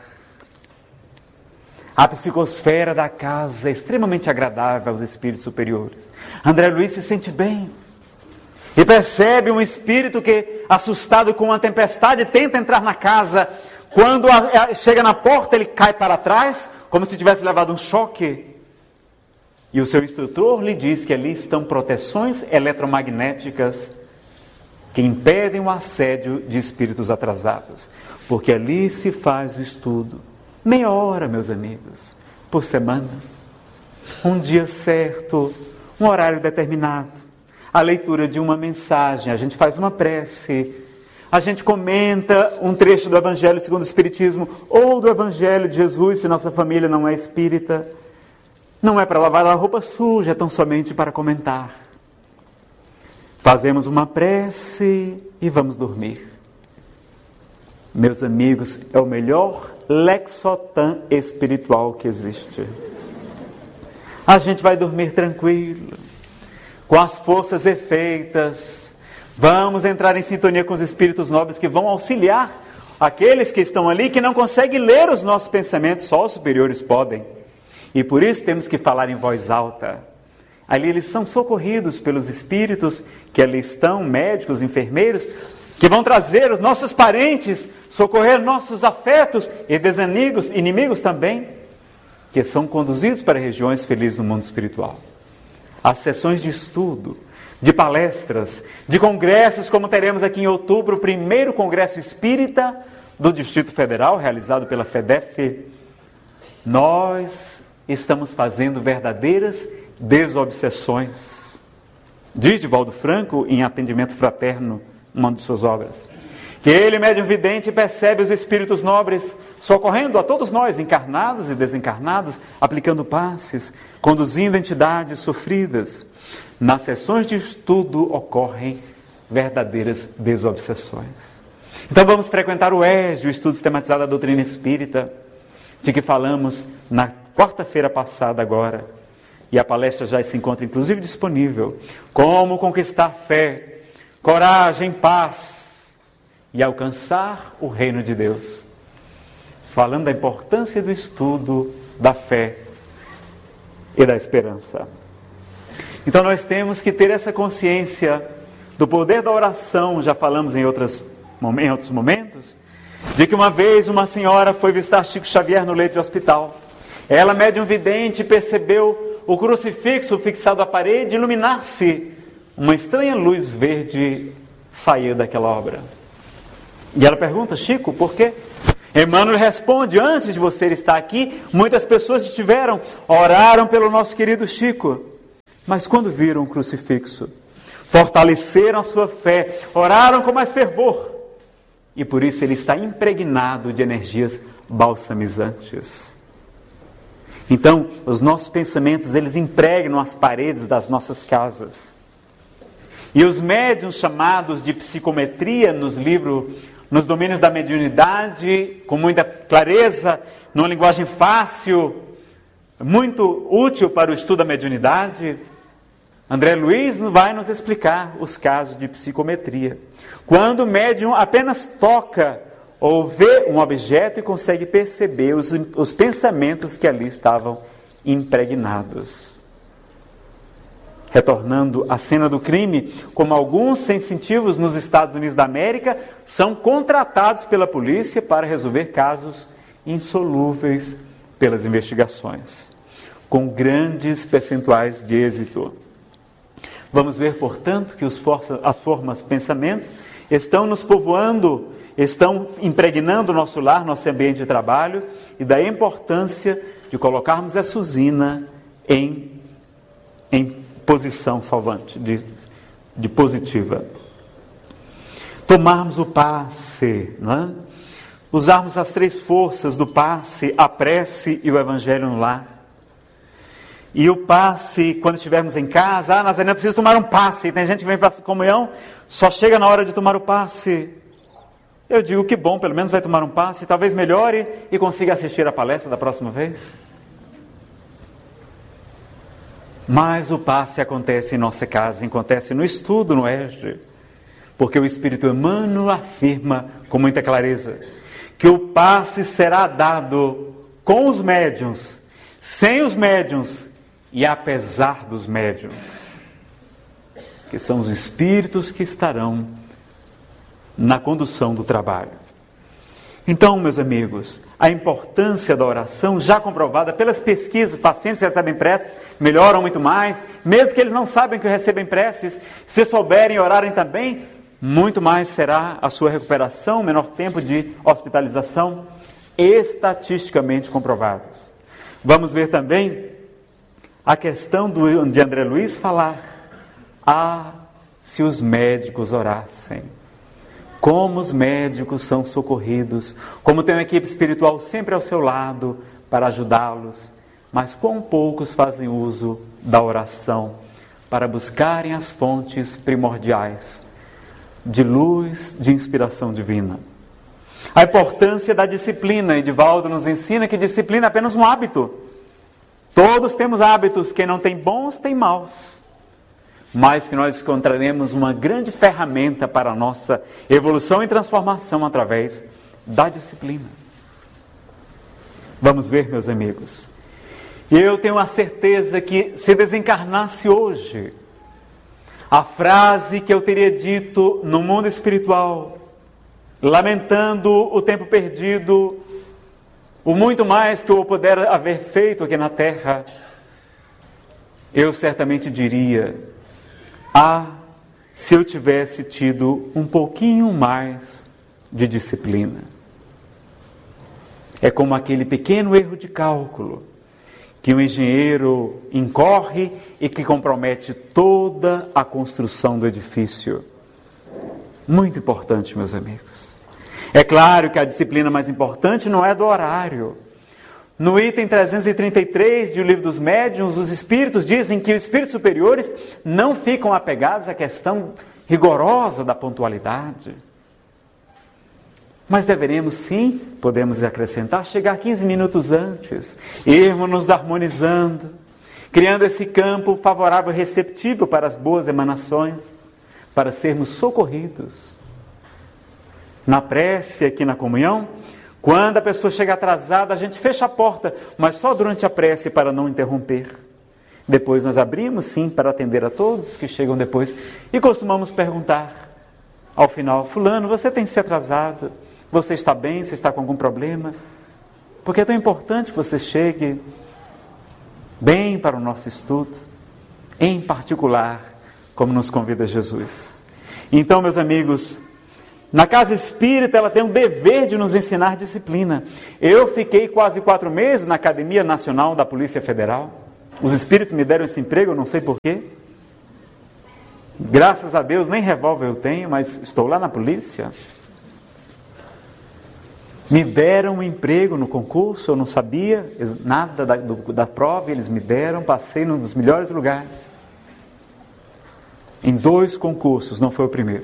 S4: A psicosfera da casa é extremamente agradável aos espíritos superiores. André Luiz se sente bem. E percebe um espírito que, assustado com uma tempestade, tenta entrar na casa. Quando a, a, chega na porta, ele cai para trás, como se tivesse levado um choque. E o seu instrutor lhe diz que ali estão proteções eletromagnéticas que impedem o assédio de espíritos atrasados. Porque ali se faz o estudo. Meia hora, meus amigos, por semana. Um dia certo, um horário determinado. A leitura de uma mensagem, a gente faz uma prece, a gente comenta um trecho do Evangelho segundo o Espiritismo, ou do Evangelho de Jesus, se nossa família não é espírita. Não é para lavar a roupa suja, é tão somente para comentar. Fazemos uma prece e vamos dormir. Meus amigos, é o melhor lexotan espiritual que existe. A gente vai dormir tranquilo, com as forças efeitas. Vamos entrar em sintonia com os espíritos nobres que vão auxiliar aqueles que estão ali, que não conseguem ler os nossos pensamentos, só os superiores podem. E por isso temos que falar em voz alta. Ali eles são socorridos pelos espíritos que ali estão, médicos, enfermeiros, que vão trazer os nossos parentes, socorrer nossos afetos e desamigos, inimigos também, que são conduzidos para regiões felizes no mundo espiritual. As sessões de estudo, de palestras, de congressos, como teremos aqui em outubro, o primeiro congresso espírita do Distrito Federal, realizado pela FEDEF. Nós estamos fazendo verdadeiras desobsessões. Diz Divaldo Franco, em Atendimento Fraterno, uma de suas obras, que ele, médium vidente, percebe os espíritos nobres socorrendo a todos nós, encarnados e desencarnados, aplicando passes, conduzindo entidades sofridas. Nas sessões de estudo ocorrem verdadeiras desobsessões. Então vamos frequentar o E S D, o Estudo Sistematizado da Doutrina Espírita, de que falamos na quarta-feira passada agora, e a palestra já se encontra inclusive disponível. Como conquistar fé, coragem, paz e alcançar o reino de Deus. Falando da importância do estudo, da fé e da esperança. Então nós temos que ter essa consciência do poder da oração, já falamos em, outras, em outros momentos, de que uma vez uma senhora foi visitar Chico Xavier no leito de hospital. Ela, médium vidente, percebeu o crucifixo fixado à parede iluminar-se uma estranha luz verde saía daquela obra. E ela pergunta: Chico, por quê? Emmanuel responde: antes de você estar aqui, muitas pessoas estiveram, oraram pelo nosso querido Chico, mas quando viram o crucifixo, fortaleceram a sua fé, oraram com mais fervor, e por isso ele está impregnado de energias balsamizantes. Então, os nossos pensamentos, eles impregnam as paredes das nossas casas. E os médiuns chamados de psicometria nos livros, nos domínios da mediunidade, com muita clareza, numa linguagem fácil, muito útil para o estudo da mediunidade, André Luiz vai nos explicar os casos de psicometria. Quando o médium apenas toca ou vê um objeto e consegue perceber os, os pensamentos que ali estavam impregnados. Retornando à cena do crime, como alguns sensitivos nos Estados Unidos da América são contratados pela polícia para resolver casos insolúveis pelas investigações, com grandes percentuais de êxito. Vamos ver, portanto, que os força, as formas pensamento estão nos povoando, estão impregnando o nosso lar, nosso ambiente de trabalho, e da importância de colocarmos essa usina em, em posição salvante, de, de positiva. Tomarmos o passe, não é? Usarmos as três forças do passe, a prece e o evangelho no lar. E o passe, quando estivermos em casa, ah, Nazareno, eu preciso tomar um passe. Tem gente que vem para a comunhão, só chega na hora de tomar o passe. Eu digo que bom, pelo menos vai tomar um passe, talvez melhore e consiga assistir a palestra da próxima vez. Mas o passe acontece em nossa casa, acontece no estudo, no E J, porque o Espírito Emmanuel afirma com muita clareza que o passe será dado com os médiuns, sem os médiuns e apesar dos médiuns, que são os espíritos que estarão na condução do trabalho. Então, meus amigos, a importância da oração, já comprovada pelas pesquisas, pacientes que recebem preces melhoram muito mais, mesmo que eles não sabem que recebem preces, se souberem e orarem também, muito mais será a sua recuperação, menor tempo de hospitalização, estatisticamente comprovados. Vamos ver também a questão do, de André Luiz falar: ah, se os médicos orassem. Como os médicos são socorridos, como tem uma equipe espiritual sempre ao seu lado para ajudá-los, mas quão poucos fazem uso da oração para buscarem as fontes primordiais de luz, de inspiração divina. A importância da disciplina. Edivaldo nos ensina que disciplina é apenas um hábito. Todos temos hábitos, quem não tem bons tem maus. Mas que nós encontraremos uma grande ferramenta para a nossa evolução e transformação através da disciplina. Vamos ver, meus amigos. E eu tenho a certeza que se desencarnasse hoje, a frase que eu teria dito no mundo espiritual, lamentando o tempo perdido, o muito mais que eu puder haver feito aqui na terra, eu certamente diria: ah, se eu tivesse tido um pouquinho mais de disciplina. É como aquele pequeno erro de cálculo que o engenheiro incorre e que compromete toda a construção do edifício. Muito importante, meus amigos. É claro que a disciplina mais importante não é do horário. No item trezentos e trinta e três do Livro dos Médiuns, os espíritos dizem que os espíritos superiores não ficam apegados à questão rigorosa da pontualidade. Mas deveremos sim, podemos acrescentar, chegar quinze minutos antes, irmos nos harmonizando, criando esse campo favorável e receptível para as boas emanações, para sermos socorridos. Na prece, aqui na comunhão, quando a pessoa chega atrasada, a gente fecha a porta, mas só durante a prece para não interromper. Depois nós abrimos, sim, para atender a todos que chegam depois. E costumamos perguntar ao final: fulano, você tem se atrasado? Você está bem? Você está com algum problema? Porque é tão importante que você chegue bem para o nosso estudo, em particular como nos convida Jesus. Então, meus amigos, na casa espírita ela tem o dever de nos ensinar disciplina. Eu fiquei quase quatro meses na Academia Nacional da Polícia Federal. Os espíritos me deram esse emprego, eu não sei porquê. Graças a Deus, nem revólver eu tenho, mas estou lá na polícia. Me deram um emprego no concurso, eu não sabia nada da, do, da prova, eles me deram, passei num dos melhores lugares. Em dois concursos, não foi o primeiro.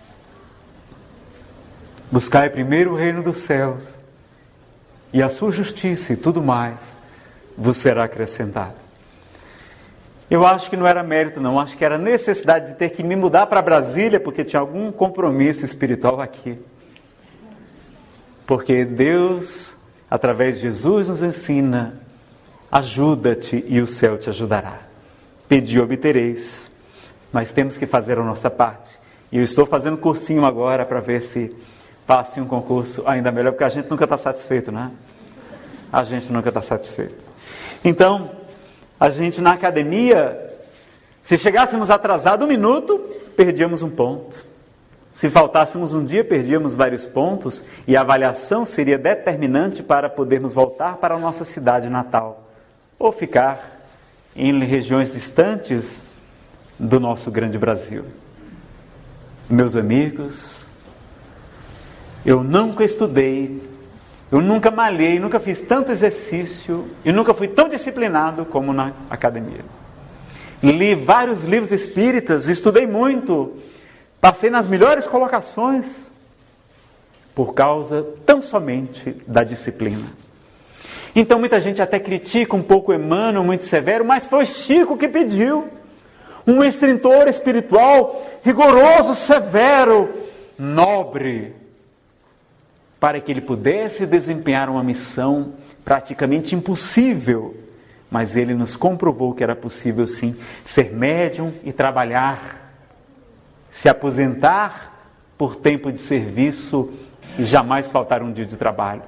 S4: Buscai primeiro o reino dos céus, e a sua justiça e tudo mais vos será acrescentado. Eu acho que não era mérito não, acho que era necessidade de ter que me mudar para Brasília, porque tinha algum compromisso espiritual aqui. Porque Deus, através de Jesus, nos ensina, ajuda-te e o céu te ajudará. Pedi e obtereis, mas temos que fazer a nossa parte. E eu estou fazendo cursinho agora para ver se passe um concurso ainda melhor, porque a gente nunca está satisfeito, né? A gente nunca está satisfeito. Então, a gente na academia, se chegássemos atrasados um minuto, perdíamos um ponto. Se faltássemos um dia, perdíamos vários pontos, e a avaliação seria determinante para podermos voltar para a nossa cidade natal, ou ficar em regiões distantes do nosso grande Brasil. Meus amigos, eu nunca estudei, eu nunca malhei, nunca fiz tanto exercício e nunca fui tão disciplinado como na academia. Li vários livros espíritas, estudei muito, passei nas melhores colocações por causa tão somente da disciplina. Então muita gente até critica um pouco Emmanuel, muito severo, mas foi Chico que pediu. Um instrutor espiritual rigoroso, severo, nobre, para que ele pudesse desempenhar uma missão praticamente impossível, mas ele nos comprovou que era possível sim ser médium e trabalhar, se aposentar por tempo de serviço e jamais faltar um dia de trabalho,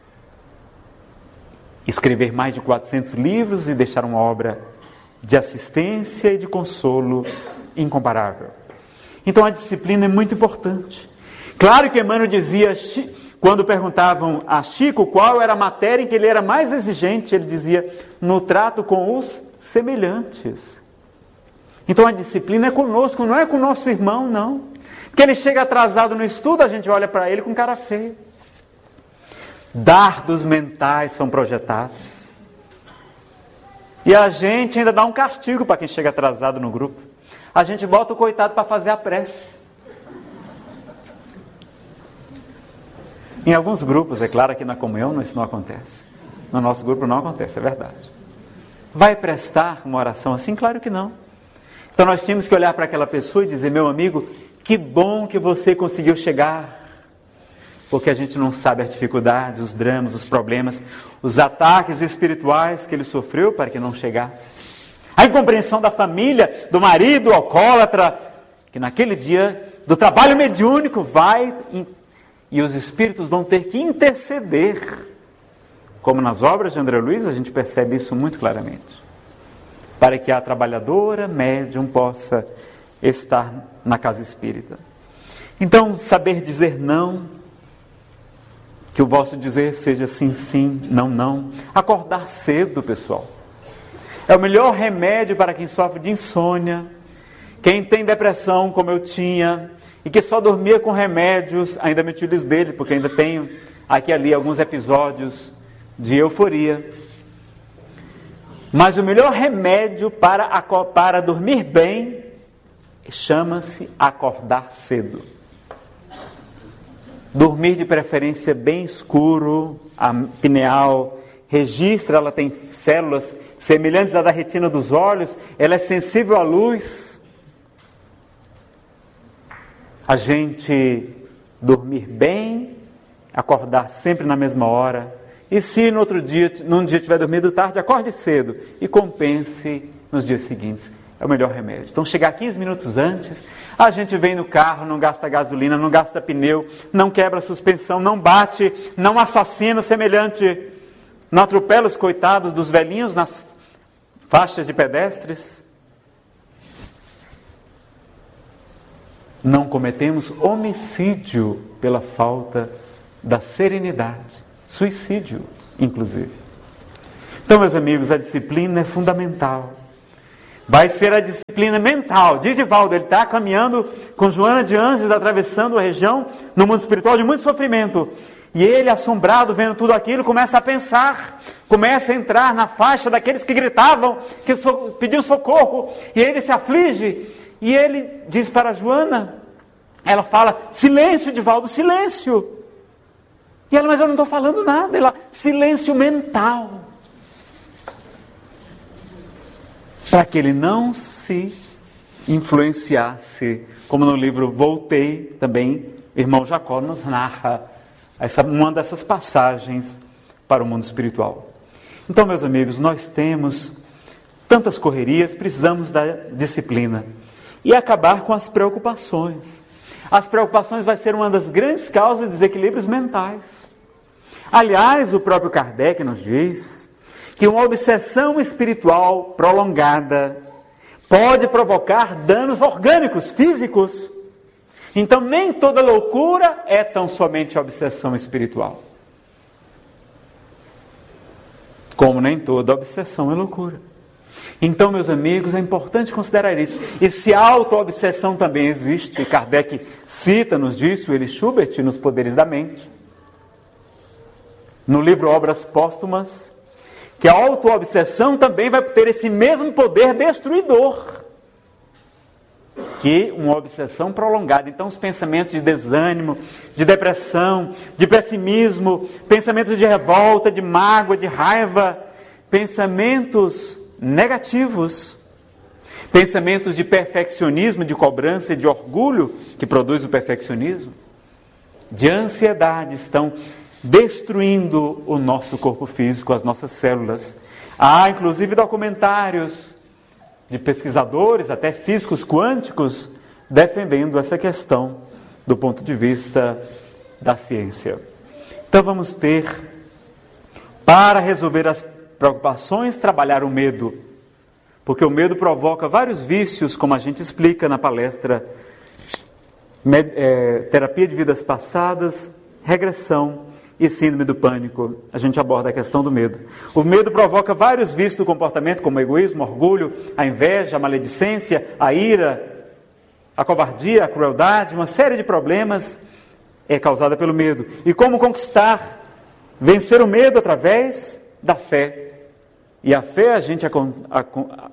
S4: escrever mais de quatrocentos livros e deixar uma obra de assistência e de consolo incomparável. Então a disciplina é muito importante. Claro que Emmanuel dizia, quando perguntavam a Chico qual era a matéria em que ele era mais exigente, ele dizia, no trato com os semelhantes. Então a disciplina é conosco, não é com o nosso irmão, não. Porque ele chega atrasado no estudo, a gente olha para ele com cara feia. Dardos mentais são projetados. E a gente ainda dá um castigo para quem chega atrasado no grupo. A gente bota o coitado para fazer a prece. Em alguns grupos, é claro que na comunhão isso não acontece. No nosso grupo não acontece, é verdade. Vai prestar uma oração assim? Claro que não. Então nós tínhamos que olhar para aquela pessoa e dizer, meu amigo, que bom que você conseguiu chegar. Porque a gente não sabe as dificuldades, os dramas, os problemas, os ataques espirituais que ele sofreu para que não chegasse. A incompreensão da família, do marido alcoólatra, que naquele dia do trabalho mediúnico vai... E os espíritos vão ter que interceder, como nas obras de André Luiz, a gente percebe isso muito claramente, para que a trabalhadora médium possa estar na casa espírita. Então, saber dizer não, que o vosso dizer seja sim, sim, não, não. Acordar cedo, pessoal. É o melhor remédio para quem sofre de insônia, quem tem depressão, como eu tinha, e que só dormia com remédios, ainda me utilizo dele, porque ainda tenho aqui e ali alguns episódios de euforia. Mas o melhor remédio para, para dormir bem chama-se acordar cedo. Dormir de preferência bem escuro, a pineal registra, ela tem células semelhantes à da retina dos olhos, ela é sensível à luz. A gente dormir bem, acordar sempre na mesma hora. E se no outro dia, num dia tiver dormido tarde, acorde cedo e compense nos dias seguintes. É o melhor remédio. Então chegar quinze minutos antes, a gente vem no carro, não gasta gasolina, não gasta pneu, não quebra a suspensão, não bate, não assassina o semelhante, não atropela os coitados dos velhinhos nas faixas de pedestres. não cometemos homicídio pela falta da serenidade, suicídio, inclusive. Então, meus amigos, a disciplina é fundamental. Vai ser a disciplina mental. Digivaldo, ele está caminhando com Joana de Ângeles, atravessando a região no mundo espiritual de muito sofrimento. E ele, assombrado, vendo tudo aquilo, começa a pensar, começa a entrar na faixa daqueles que gritavam, que so, pediam socorro. E ele se aflige. E ele diz para Joana, ela fala, silêncio, Divaldo, silêncio. E ela, mas eu não estou falando nada. Ela, silêncio mental. Para que ele não se influenciasse, como no livro Voltei, também, o irmão Jacó nos narra essa, uma dessas passagens para o mundo espiritual. Então, meus amigos, nós temos tantas correrias, precisamos da disciplina e acabar com as preocupações. As preocupações vai ser uma das grandes causas de desequilíbrios mentais. Aliás, o próprio Kardec nos diz que uma obsessão espiritual prolongada pode provocar danos orgânicos, físicos. Então, nem toda loucura é tão somente obsessão espiritual. Como nem toda obsessão é loucura. Então, meus amigos, é importante considerar isso. E se a auto-obsessão também existe, e Kardec cita-nos disso, ele Schubert, nos Poderes da Mente, no livro Obras Póstumas, que a auto-obsessão também vai ter esse mesmo poder destruidor que uma obsessão prolongada. Então, os pensamentos de desânimo, de depressão, de pessimismo, pensamentos de revolta, de mágoa, de raiva, pensamentos negativos, pensamentos de perfeccionismo, de cobrança e de orgulho, que produz o perfeccionismo, de ansiedade, estão destruindo o nosso corpo físico, as nossas células. Há, inclusive, documentários de pesquisadores, até físicos quânticos, defendendo essa questão do ponto de vista da ciência. Então, vamos ter, para resolver as preocupações, trabalhar o medo. Porque o medo provoca vários vícios, como a gente explica na palestra Med- é, Terapia de Vidas Passadas, Regressão e Síndrome do Pânico. A gente aborda a questão do medo. O medo provoca vários vícios do comportamento, como o egoísmo, o orgulho, a inveja, a maledicência, a ira, a covardia, a crueldade, uma série de problemas é causada pelo medo. E como conquistar, vencer o medo através da fé. E a fé a gente, a, a,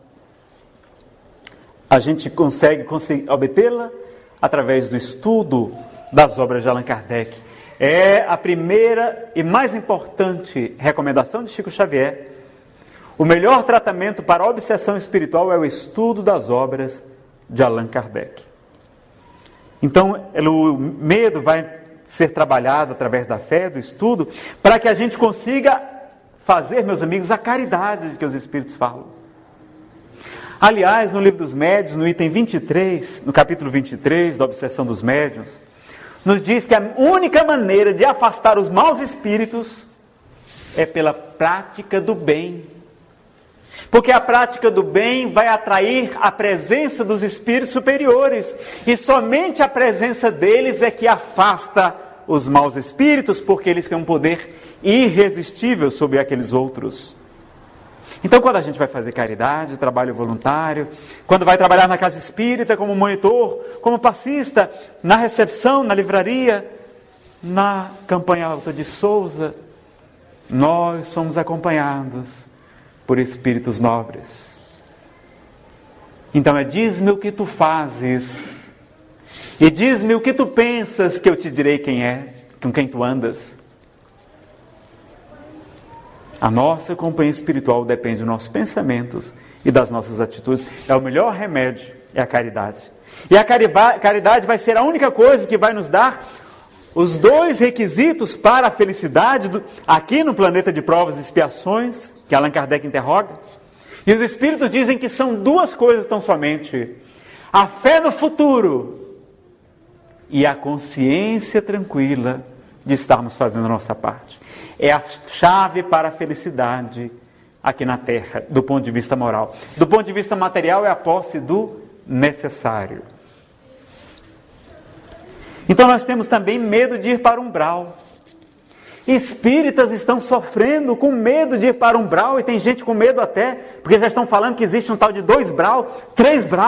S4: a gente consegue, consegue obtê-la através do estudo das obras de Allan Kardec. É a primeira e mais importante recomendação de Chico Xavier. O melhor tratamento para a obsessão espiritual é o estudo das obras de Allan Kardec. Então, o medo vai ser trabalhado através da fé, do estudo, para que a gente consiga fazer, meus amigos, a caridade de que os Espíritos falam. Aliás, no livro dos Médiuns, no item vinte e três, no capítulo vinte e três da obsessão dos médiuns, nos diz que a única maneira de afastar os maus espíritos é pela prática do bem. Porque a prática do bem vai atrair a presença dos espíritos superiores. E somente a presença deles é que afasta os maus espíritos, porque eles têm um poder irresistível sobre aqueles outros. Então, quando a gente vai fazer caridade, trabalho voluntário, quando vai trabalhar na casa espírita como monitor, como passista, na recepção, na livraria, na campanha Alta de Souza, nós somos acompanhados por espíritos nobres. Então é: diz-me o que tu fazes, e diz-me o que tu pensas, que eu te direi quem é, com quem tu andas. A nossa companhia espiritual depende dos nossos pensamentos e das nossas atitudes. É o melhor remédio, é a caridade. E a caridade vai ser a única coisa que vai nos dar os dois requisitos para a felicidade do, aqui no planeta de provas e expiações, que Allan Kardec interroga. E os Espíritos dizem que são duas coisas tão somente: a fé no futuro e a consciência tranquila de estarmos fazendo a nossa parte. É a chave para a felicidade aqui na Terra, do ponto de vista moral. Do ponto de vista material, é a posse do necessário. Então nós temos também medo de ir para o umbral. Espíritas estão sofrendo com medo de ir para um umbral, e tem gente com medo até, porque já estão falando que existe um tal de dois brau, três brau.